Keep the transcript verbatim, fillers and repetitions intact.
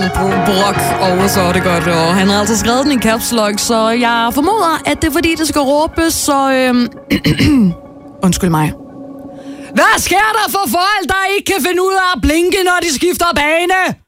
Daniel Brock, og så er det godt. Og han har altså skrevet den i caps lock, så jeg formoder, at det er fordi, det skal råbes, så... Øhm, undskyld mig. Hvad sker der for folk, der ikke kan finde ud af at blinke, når de skifter bane?